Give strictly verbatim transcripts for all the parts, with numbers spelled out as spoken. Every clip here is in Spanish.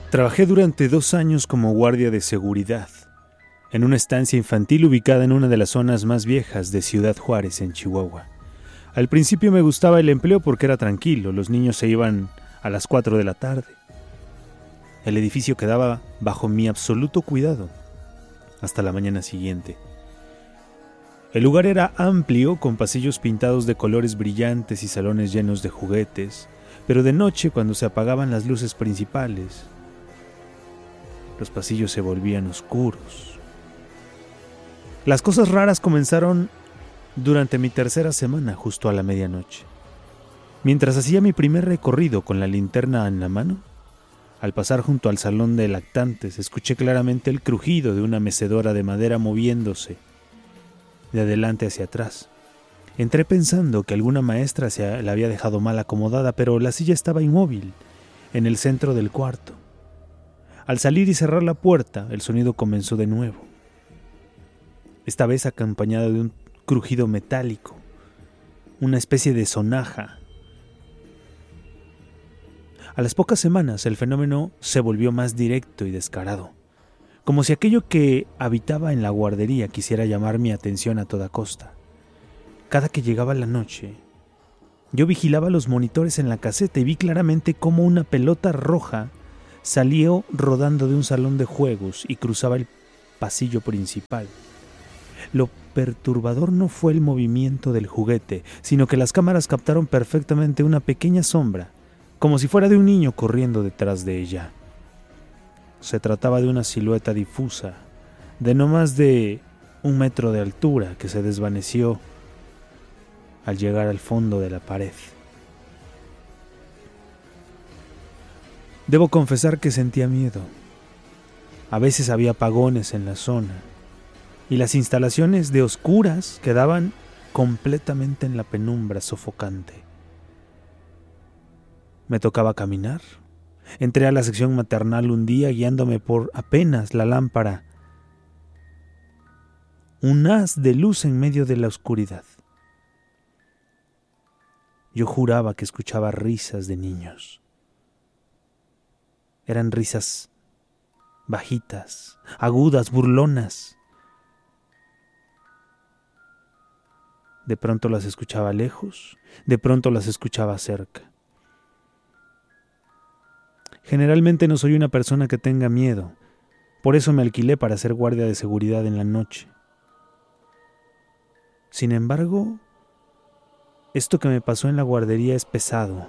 Trabajé durante dos años como guardia de seguridad en una estancia infantil ubicada en una de las zonas más viejas de Ciudad Juárez, en Chihuahua. Al principio me gustaba el empleo porque era tranquilo, los niños se iban a las cuatro de la tarde. El edificio quedaba bajo mi absoluto cuidado hasta la mañana siguiente. El lugar era amplio, con pasillos pintados de colores brillantes y salones llenos de juguetes, pero de noche, cuando se apagaban las luces principales, los pasillos se volvían oscuros. Las cosas raras comenzaron durante mi tercera semana, justo a la medianoche. Mientras hacía mi primer recorrido con la linterna en la mano, al pasar junto al salón de lactantes, escuché claramente el crujido de una mecedora de madera moviéndose de adelante hacia atrás. Entré pensando que alguna maestra se la había dejado mal acomodada, pero la silla estaba inmóvil, en el centro del cuarto. Al salir y cerrar la puerta, el sonido comenzó de nuevo, esta vez acompañado de un crujido metálico, una especie de sonaja. A las pocas semanas el fenómeno se volvió más directo y descarado, como si aquello que habitaba en la guardería quisiera llamar mi atención a toda costa. Cada que llegaba la noche, yo vigilaba los monitores en la caseta y vi claramente cómo una pelota roja salió rodando de un salón de juegos y cruzaba el pasillo principal. Lo perturbador no fue el movimiento del juguete, sino que las cámaras captaron perfectamente una pequeña sombra, como si fuera de un niño corriendo detrás de ella. Se trataba de una silueta difusa, de no más de un metro de altura, que se desvaneció al llegar al fondo de la pared. Debo confesar que sentía miedo. A veces había apagones en la zona, y las instalaciones de oscuras quedaban completamente en la penumbra sofocante. Me tocaba caminar. Entré a la sección maternal un día guiándome por apenas la lámpara, un haz de luz en medio de la oscuridad. Yo juraba que escuchaba risas de niños. Eran risas bajitas, agudas, burlonas. De pronto las escuchaba lejos, de pronto las escuchaba cerca. Generalmente no soy una persona que tenga miedo, por eso me alquilé para ser guardia de seguridad en la noche. Sin embargo, esto que me pasó en la guardería es pesado.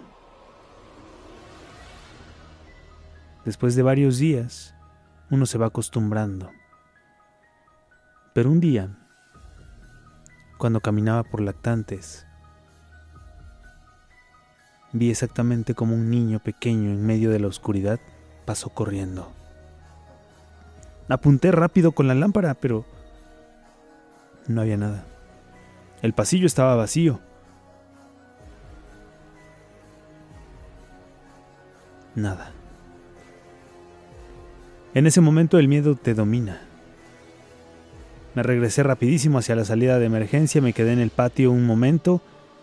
Después de varios días, uno se va acostumbrando. Pero un día, cuando caminaba por lactantes, vi exactamente como un niño pequeño en medio de la oscuridad pasó corriendo. Apunté rápido con la lámpara, pero no había nada. El pasillo estaba vacío. Nada. En ese momento el miedo te domina. Me regresé rapidísimo hacia la salida de emergencia, me quedé en el patio un momento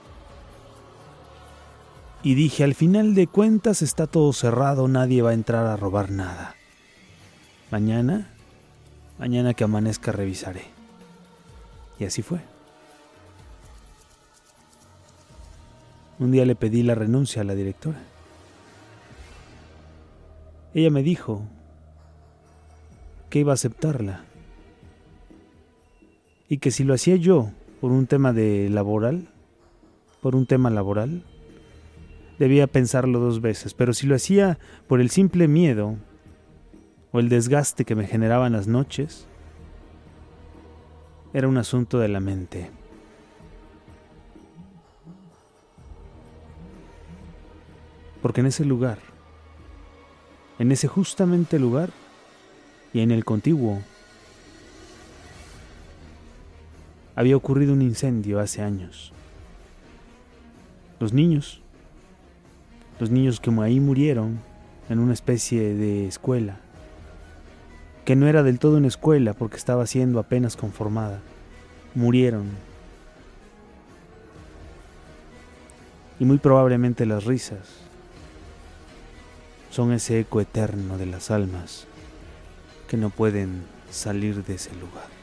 y dije, al final de cuentas está todo cerrado, nadie va a entrar a robar nada. Mañana, mañana que amanezca revisaré. Y así fue. Un día le pedí la renuncia a la directora. Ella me dijo que iba a aceptarla y que si lo hacía yo por un tema de laboral, por un tema laboral, debía pensarlo dos veces, pero si lo hacía por el simple miedo o el desgaste que me generaban las noches, era un asunto de la mente. Porque en ese lugar, en ese justamente lugar y en el contiguo, había ocurrido un incendio hace años. Los niños, los niños que ahí murieron en una especie de escuela, que no era del todo una escuela porque estaba siendo apenas conformada, murieron. Y muy probablemente las risas son ese eco eterno de las almas que no pueden salir de ese lugar.